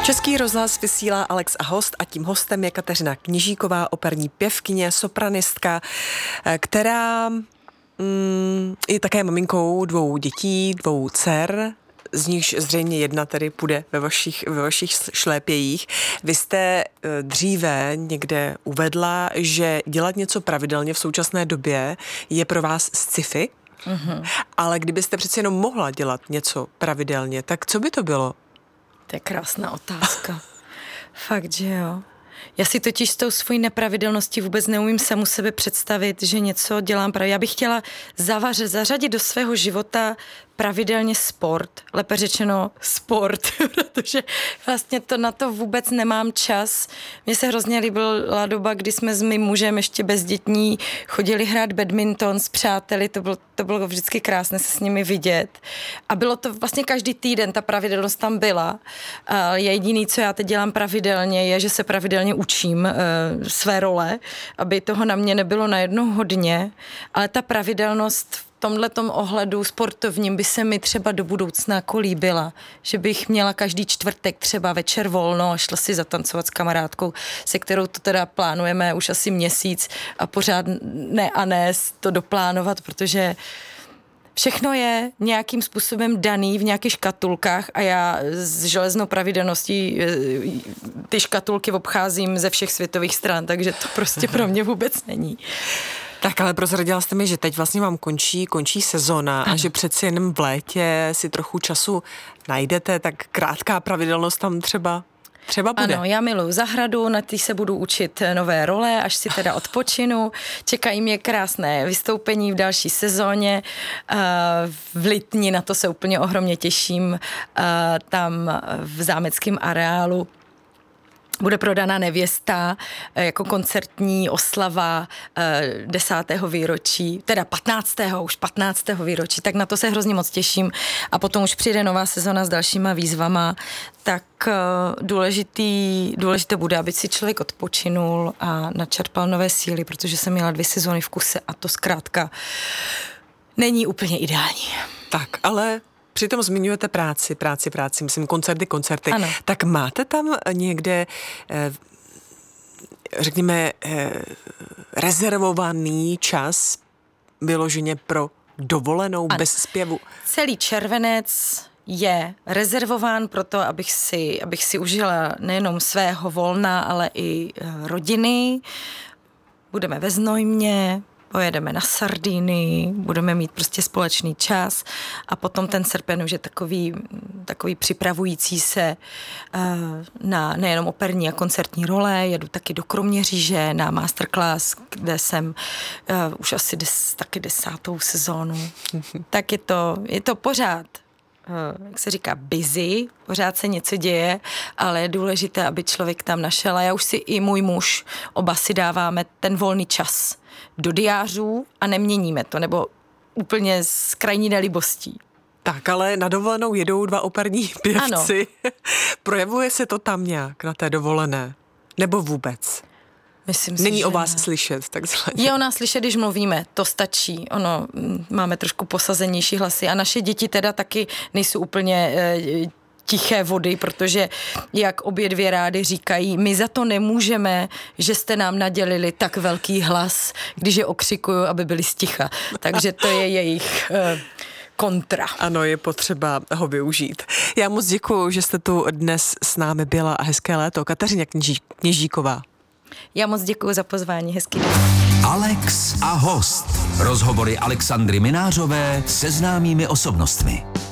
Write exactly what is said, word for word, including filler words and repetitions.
Český rozhlas vysílá Alex a host a tím hostem je Kateřina Kněžíková, operní pěvkyně, sopranistka, která mm, je také maminkou dvou dětí, dvou dcer, z nichž zřejmě jedna tedy půjde ve vašich, ve vašich šlépějích. Vy jste dříve někde uvedla, že dělat něco pravidelně v současné době je pro vás sci-fi, mm-hmm. ale kdybyste přeci jenom mohla dělat něco pravidelně, tak co by to bylo? To je krásná otázka. Fakt, že jo. Já si totiž s tou svojí nepravidelností vůbec neumím samu sebe představit, že něco dělám pravidelně. Já bych chtěla zavaře, zařadit do svého života pravidelně sport, lépe řečeno sport, protože vlastně to na to vůbec nemám čas. Mně se hrozně líbila doba, kdy jsme s mým mužem ještě bezdětní chodili hrát badminton s přáteli, to bylo, to bylo vždycky krásné se s nimi vidět. A bylo to vlastně každý týden, ta pravidelnost tam byla. A jediný, co já teď dělám pravidelně, je, že se pravidelně učím e, své role, aby toho na mě nebylo najednou hodně, ale ta pravidelnost v tomhletom ohledu sportovním by se mi třeba do budoucna jako líbila, že bych měla každý čtvrtek třeba večer volno a šla si zatancovat s kamarádkou, se kterou to teda plánujeme už asi měsíc a pořád ne a ne to doplánovat, protože všechno je nějakým způsobem daný v nějakých škatulkách a já s železnou pravidelností ty škatulky obcházím ze všech světových stran, takže to prostě pro mě vůbec není. Tak ale prozradila jste mi, že teď vlastně vám končí, končí sezóna a že přeci jenom v létě si trochu času najdete, tak krátká pravidelnost tam třeba Třeba bude. Ano, já miluji zahradu, na té se budu učit nové role, až si teda odpočinu. Čekají mě krásné vystoupení v další sezóně. V Litni na to se úplně ohromně těším. Tam v zámeckém areálu bude prodána Nevěsta jako koncertní oslava desátého výročí, teda patnáctého už patnáctého výročí, tak na to se hrozně moc těším. A potom už přijde nová sezona s dalšíma výzvama, tak důležitý, důležité bude, aby si člověk odpočinul a načerpal nové síly, protože jsem měla dvě sezony v kuse a to zkrátka není úplně ideální. Tak, ale přitom zmiňujete práci, práci, práci, myslím koncerty, koncerty. Ano. Tak máte tam někde, řekněme, rezervovaný čas vyloženě pro dovolenou ano. bez zpěvu? Celý červenec je rezervován pro to, abych si, abych si užila nejenom svého volna, ale i rodiny. Budeme ve Znojmě, pojedeme na Sardinii, budeme mít prostě společný čas a potom ten srpen už je takový, takový připravující se uh, na nejenom operní a koncertní role, jedu taky do Kroměříže na masterclass, kde jsem uh, už asi des, taky desátou sezónu. Tak je to, je to pořád, uh, jak se říká, busy, pořád se něco děje, ale je důležité, aby člověk tam našel a já už si i můj muž, oba si dáváme ten volný čas do diářů a neměníme to, nebo úplně s krajní nelibostí. Tak, ale na dovolenou jedou dva operní pěvci. Ano. Projevuje se to tam nějak na té dovolené? Nebo vůbec? Myslím si, Není že o vás ne. slyšet, takzvaně. Je o nás slyšet, když mluvíme, to stačí. Ono, máme trošku posazenější hlasy a naše děti teda taky nejsou úplně e, tiché vody, protože jak obě dvě rády říkají, my za to nemůžeme, že jste nám nadělili tak velký hlas, když je okřikuju, aby byli sticha. Takže to je jejich uh, kontra. Ano, je potřeba ho využít. Já moc děkuju, že jste tu dnes s námi byla a hezké léto. Kateřina Kněží, Kněžíková. Já moc děkuju za pozvání, hezký den. Alex a host. Rozhovory Alexandry Minářové se známými osobnostmi.